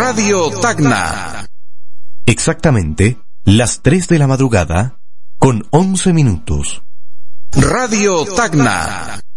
Radio Tacna. Exactamente las 3 de la madrugada con 11 minutos. Radio Tacna.